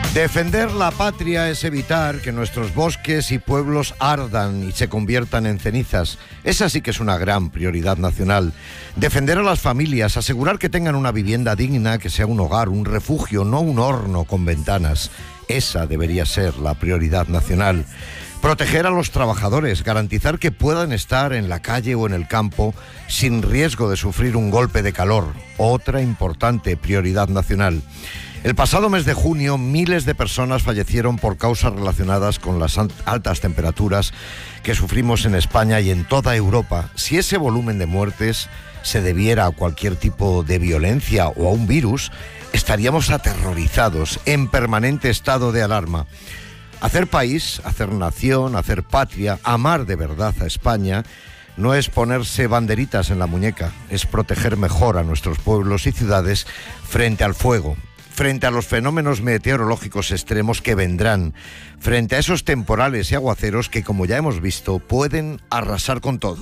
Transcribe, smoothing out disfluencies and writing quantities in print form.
Defender la patria es evitar que nuestros bosques y pueblos ardan y se conviertan en cenizas. Esa sí que es una gran prioridad nacional. Defender a las familias, asegurar que tengan una vivienda digna, que sea un hogar, un refugio, no un horno con ventanas. Esa debería ser la prioridad nacional. Proteger a los trabajadores, garantizar que puedan estar en la calle o en el campo sin riesgo de sufrir un golpe de calor. Otra importante prioridad nacional. El pasado mes de junio, miles de personas fallecieron por causas relacionadas con las altas temperaturas que sufrimos en España y en toda Europa. Si ese volumen de muertes se debiera a cualquier tipo de violencia o a un virus, estaríamos aterrorizados, en permanente estado de alarma. Hacer país, hacer nación, hacer patria, amar de verdad a España, no es ponerse banderitas en la muñeca, es proteger mejor a nuestros pueblos y ciudades frente al fuego, frente a los fenómenos meteorológicos extremos que vendrán, frente a esos temporales y aguaceros que, como ya hemos visto, pueden arrasar con todo.